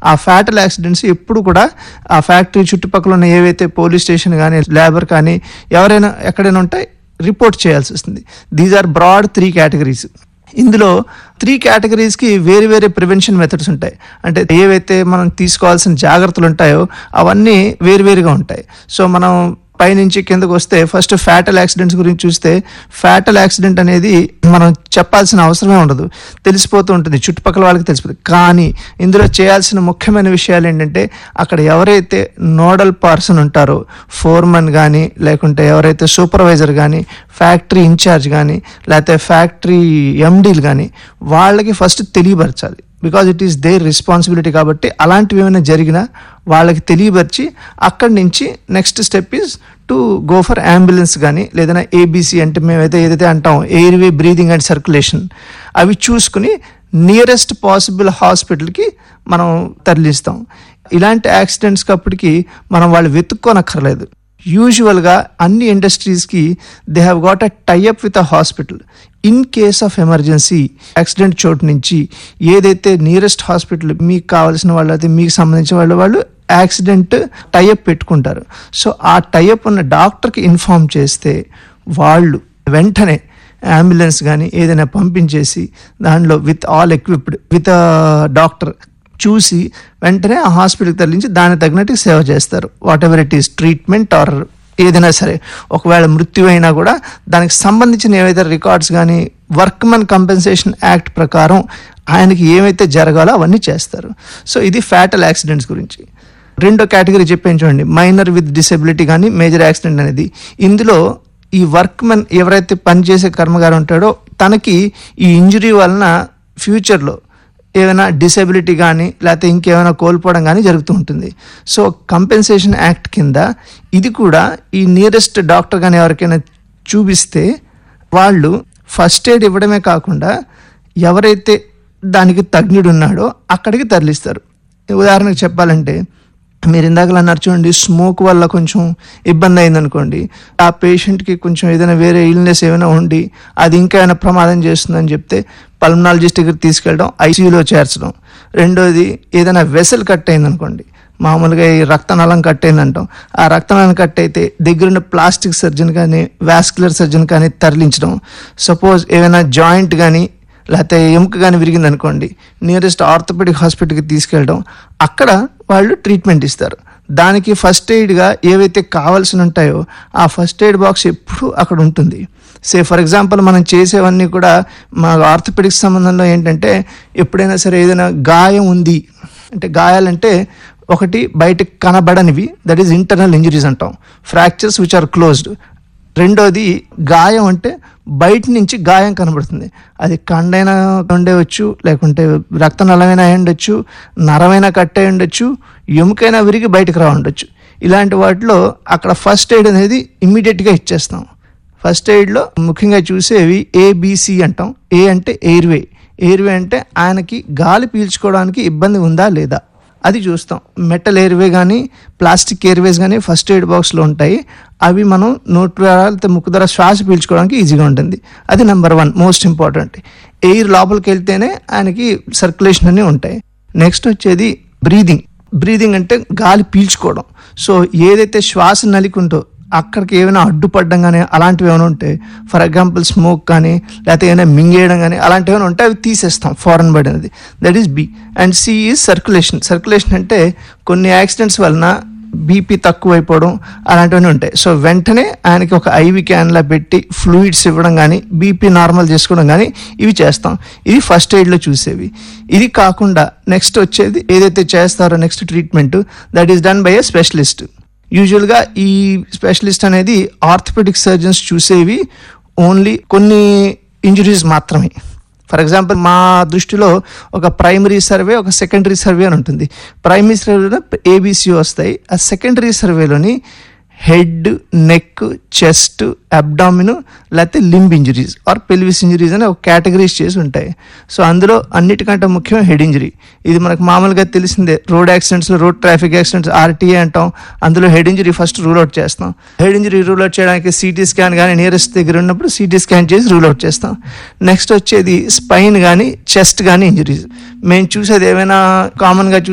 ఆ fatal accidents ఎప్పుడు కూడా ఆ ఫ్యాక్టరీ చుట్టుపక్కల ఉన్న ఏవైతే పోలీస్ స్టేషన్ కానీ లేబర్ కానీ ఎవరైనా ఎక్కడైనా ఉంటే రిపోర్ట్ చేయాల్సి వస్తుంది. These are broad 3 categories. ఇందులో 3 కేటగిరీస్కి వేరే వేరే ప్రివెన్షన్ మెథడ్స్ ఉంటాయి. అంటే ఏవైతే మనం తీసుకోవాల్సిన జాగ్రత్తలు ఉంటాయో అవన్నీ వేరువేరుగా ఉంటాయి. సో మనం పైనుంచి కిందకు వస్తే ఫస్ట్ ఫ్యాటల్ యాక్సిడెంట్స్ గురించి చూస్తే, ఫ్యాటల్ యాక్సిడెంట్ అనేది మనం చెప్పాల్సిన అవసరమే ఉండదు, తెలిసిపోతూ ఉంటుంది, చుట్టుపక్కల వాళ్ళకి తెలిసిపోతుంది. కానీ ఇందులో చేయాల్సిన ముఖ్యమైన విషయాలు ఏంటంటే అక్కడ ఎవరైతే నోడల్ పర్సన్ ఉంటారో, ఫోర్మన్ కానీ లేకుంటే ఎవరైతే సూపర్వైజర్ కానీ ఫ్యాక్టరీ ఇన్ఛార్జ్ కానీ లేకపోతే ఫ్యాక్టరీ ఎండీలు కానీ వాళ్ళకి first తెలియపరచాలి. Because it is there responsibility. కాబట్టి అలాంటివి ఏమైనా జరిగినా వాళ్ళకి తెలియపరిచి అక్కడి నుంచి next step is to go for ambulance కానీ లేదన్నా ఏబీసీ అంటే మేమైతే ఏదైతే అంటాం ఎయిర్వే బ్రీదింగ్ అండ్ సర్క్యులేషన్ అవి చూసుకుని నియరెస్ట్ పాసిబుల్ హాస్పిటల్కి మనం తరలిస్తాం. ఇలాంటి యాక్సిడెంట్స్కి అప్పటికి మనం వాళ్ళు వెతుక్కోనక్కర్లేదు. యూజువల్గా అన్ని ఇండస్ట్రీస్కి they have got a tie up with a hospital. In case of emergency accident చోటు నుంచి ఏదైతే నియరెస్ట్ హాస్పిటల్ మీకు కావాల్సిన వాళ్ళు అయితే మీకు సంబంధించిన వాళ్ళు యాక్సిడెంట్ టైఅప్ పెట్టుకుంటారు. సో ఆ టైఅప్ ఉన్న డాక్టర్కి ఇన్ఫార్మ్ చేస్తే వాళ్ళు వెంటనే అంబులెన్స్ కానీ ఏదైనా పంపించేసి దానిలో with all equipped with doctor చూసి వెంటనే ఆ హాస్పిటల్కి తరలించి దానికి తగినట్టు సేవ చేస్తారు. What ever it is treatment are ఏదైనా సరే. ఒకవేళ మృత్యు అయినా కూడా దానికి సంబంధించిన ఏవైతే రికార్డ్స్ కానీ వర్క్మెన్ కంపెన్సేషన్ యాక్ట్ ప్రకారం ఆయనకి ఏమైతే జరగాలో అవన్నీ చేస్తారు. సో ఇది ఫ్యాటల్ యాక్సిడెంట్స్ గురించి. రెండో కేటగిరీ చెప్పాను చూడండి, మైనర్ విత్ డిసెబిలిటీ కానీ మేజర్ యాక్సిడెంట్ అనేది. ఇందులో ఈ వర్క్మెన్ ఎవరైతే పనిచేసే కర్మగారు ఉంటాడో తనకి ఈ ఇంజురీ వలన ఫ్యూచర్లో ఏమైనా డిసెబిలిటీ కానీ లేకపోతే ఇంకేమైనా కోల్పోవడం కానీ జరుగుతూ ఉంటుంది. సో కంపెన్సేషన్ యాక్ట్ కింద ఇది కూడా ఈ నియరెస్ట్ డాక్టర్ కానీ ఎవరికైనా చూపిస్తే వాళ్ళు ఫస్ట్ ఎయిడ్ ఇవ్వడమే కాకుండా ఎవరైతే దానికి తజ్ఞుడు ఉన్నాడో అక్కడికి తరలిస్తారు. ఉదాహరణకు చెప్పాలంటే మీరు ఇందాకలా అన్నారు చూడండి, స్మోక్ వల్ల కొంచెం ఇబ్బంది అయిందనుకోండి, ఆ పేషెంట్కి కొంచెం ఏదైనా వేరే ఇల్నెస్ ఏమైనా ఉండి అది ఇంకా ఏమైనా ప్రమాదం చేస్తుందని చెప్తే పల్మనాలజిస్ట్ దగ్గర తీసుకెళ్ళడం, ఐసీయూలో చేర్చడం. రెండోది ఏదైనా వెసల్ కట్ అయిందనుకోండి, మామూలుగా ఈ రక్తనాళం కట్ అయిందంటాం, ఆ రక్తనాళం కట్ అయితే దగ్గరున్న ప్లాస్టిక్ సర్జన్ కానీ వాస్కులర్ సర్జన్ కానీ తరలించడం. సపోజ్ ఏమైనా జాయింట్ కానీ లేకపోతే ఎముక కానీ విరిగింది అనుకోండి, నియరెస్ట్ ఆర్థోపెడిక్ హాస్పిటల్కి తీసుకెళ్ళడం, అక్కడ వాళ్ళు ట్రీట్మెంట్ ఇస్తారు. దానికి ఫస్ట్ ఎయిడ్గా ఏవైతే కావాల్సి ఉంటాయో ఆ ఫస్ట్ ఎయిడ్ బాక్స్ ఎప్పుడు అక్కడ ఉంటుంది. ఫర్ ఎగ్జాంపుల్ మనం చేసేవన్నీ కూడా మా ఆర్థోపెడిక్స్ సంబంధంలో ఏంటంటే ఎప్పుడైనా సరే ఏదైనా గాయం ఉంది అంటే, గాయాలంటే ఒకటి బయటకు కనబడనివి, దట్ ఈస్ ఇంటర్నల్ ఇంజరీస్ అంటాం, ఫ్రాక్చర్స్ విచ్ ఆర్ క్లోజ్డ్. రెండోది గాయం అంటే బయట నుంచి గాయం కనబడుతుంది, అది కండైనా ఉండవచ్చు లేకుంటే రక్తనలమైనా అయి ఉండొచ్చు, నరమైనా కట్ అయి ఉండొచ్చు, ఎముకైనా విరిగి బయటకు రా ఉండొచ్చు. ఇలాంటి వాటిలో అక్కడ ఫస్ట్ ఎయిడ్ అనేది ఇమ్మీడియట్గా ఇచ్చేస్తాం. ఫస్ట్ ఎయిడ్లో ముఖ్యంగా చూసేవి ఏబిసి అంటాం. ఏ అంటే ఎయిర్వే, ఎయిర్వే అంటే ఆయనకి గాలి పీల్చుకోవడానికి ఇబ్బంది ఉందా లేదా అది చూస్తాం. మెటల్ ఎయిర్వే కానీ ప్లాస్టిక్ ఎయిర్వేస్ కానీ ఫస్ట్ ఎయిడ్ బాక్స్లో ఉంటాయి. అవి మనం నోటి ద్వారా లేకపోతే ముక్కు ద్వారా శ్వాస పీల్చుకోవడానికి ఈజీగా ఉంటుంది. అది నెంబర్ 1 మోస్ట్ ఇంపార్టెంట్. ఎయిర్ లోపలికి వెళ్తేనే ఆయనకి సర్క్యులేషన్ అన్నీ ఉంటాయి. నెక్స్ట్ వచ్చేది బ్రీదింగ్. బ్రీదింగ్ అంటే గాలి పీల్చుకోవడం. సో ఏదైతే శ్వాస నలికుంటో అక్కడికి ఏమైనా అడ్డుపడడం కానీ అలాంటివి ఏమైనా ఉంటే, ఫర్ ఎగ్జాంపుల్ స్మోక్ కానీ లేకపోతే ఏమైనా మింగేయడం కానీ అలాంటివి ఏమైనా ఉంటే అవి తీసేస్తాం, ఫారెన్ బాడీ అనేది. That is B. And C is circulation. Circulation అంటే కొన్ని యాక్సిడెంట్స్ వలన బీపీ తక్కువైపోవడం అలాంటివన్నీ ఉంటాయి. సో వెంటనే ఆయనకి ఒక ఐవి క్యాన్లా పెట్టి ఫ్లూయిడ్స్ ఇవ్వడం కానీ బీపీ నార్మల్ చేసుకోవడం కానీ ఇవి చేస్తాం. ఇది ఫస్ట్ ఎయిడ్లో చూసేవి. ఇది కాకుండా నెక్స్ట్ వచ్చేది ఏదైతే చేస్తారో next treatment, that is done by a specialist. యూజువల్గా ఈ స్పెషలిస్ట్ అనేది ఆర్థోపెడిక్ సర్జన్స్ చూసేవి ఓన్లీ కొన్ని ఇంజురీస్ మాత్రమే. ఫర్ ఎగ్జాంపుల్ మా దృష్టిలో ఒక ప్రైమరీ సర్వే, ఒక సెకండరీ సర్వే అని ఉంటుంది. ప్రైమరీ సర్వేలో ఏబిసి వస్తాయి. ఆ secondary సర్వేలోని head, neck, chest, abdomen లేకపోతే limb injuries are pelvis injuries అని ఒక కేటగిరీస్ చేసి ఉంటాయి. సో అందులో అన్నిటికంటే ముఖ్యం హెడ్ ఇంజరీ. ఇది మనకు మామూలుగా తెలిసిందే. Road యాక్సిడెంట్స్లో road traffic accidents RTA అంటాం, అందులో head injury first rule out చేస్తాం. హెడ్ ఇంజరీ రూల్ అవుట్ చేయడానికి సిటీ స్కాన్ కానీ నియరెస్ట్ దగ్గర ఉన్నప్పుడు సిటీ స్కాన్ చేసి రూల్ అవుట్ చేస్తాం. నెక్స్ట్ వచ్చేది స్పైన్ కానీ చెస్ట్ కానీ ఇంజరీస్. మేము చూసేది ఏమైనా కామన్గా